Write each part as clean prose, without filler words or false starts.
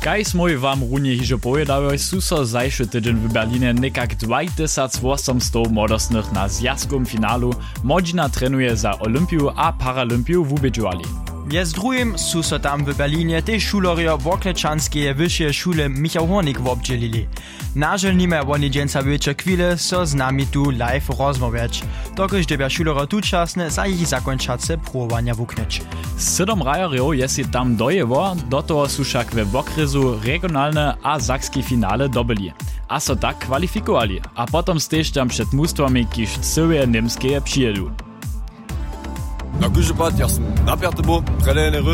Kaj smoj wam runje hižo povedali, su so zajszy tydzień w Berlinie nekak 2800 młodostnych na zjazkom finalu Modzina trenuje za Olympiu a Paralympiu wubědžovali. Mjez drugim su so tam w Berlinie te šulerjo Woklechanskeje wyższe szule Michał Hornik wobdźelili. Nažel nime woni dźenca wečer chwile so z nami tu live rozmowiać. Dokoż debia šulero tučasne za ich zakończace próbowania wuknąć. 7 rajerjów jest tam dojewo, do toho su však we wokresu regionalne a sakski finale dobyli. A so tak kwalifikowali, a potom stež tam przed mustwami, kiž cyłe niemskie přijedu. Na Gužepat, ja sam napjate bo, trenere.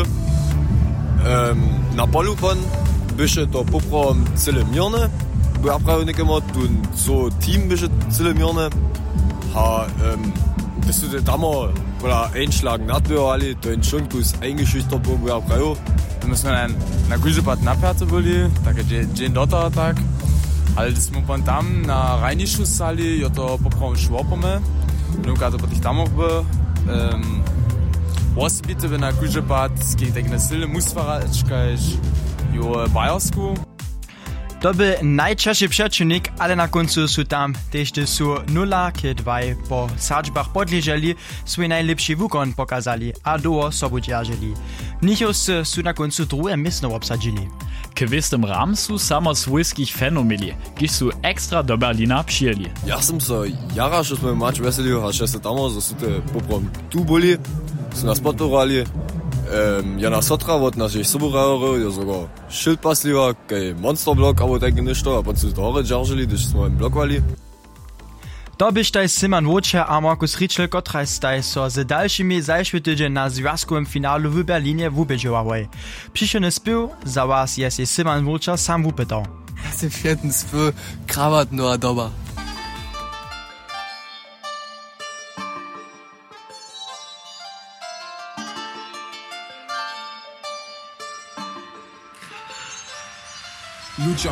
Na Polukon byše to poprom cyle mirne. Bo ja prawie nekemo tu so team byše cyle mirne. Ha, das su damo vola einschlagen natbjörali, to in schon kus eingeschüchtert bo ja prawie. Da müssen wir na Gužepat napjate boli, tak je dzień dota tak. Ale da smo pan tam na Rajnišu sali, jo to poprom švopome. Nuka to potih tam by. Osobite by na Gužepat, skej tak na sile musvaračkaj jo Bajersku. To by najčastszy przeciwnik, ale na końcu su tam też su 0-2 po sadźbach podleżeli, swój najlepszy wukon pokazali, a długo sobu dzierżeli. Mnichowscy su na końcu drugie miejsce obsadzili. K wistym ram su samo swojskich fanów mieli, kiž su ekstra do Berlina přijeli. Ja sam so jara, že smo mač veselili, a še se tamo, so su te poprom tu boli, su nas podporovali. Jana Sotra od naszych soborajorów, ja sogar Schild pasliwa, kaj Monsterblock, aber tak ništo, a potom su to hore džaržili, když smo im blokovali. To byś taj Simon Wojciech a Markus Ritschel, kotraj staj so z dalszymi zajszły tydzień na związkowym finalu w Berlinie wubědžovali. Přišeny spěv za was je si Simon Wojciech sam wupytał. Ja sam vjerten spěv kravatno doba. Ludzie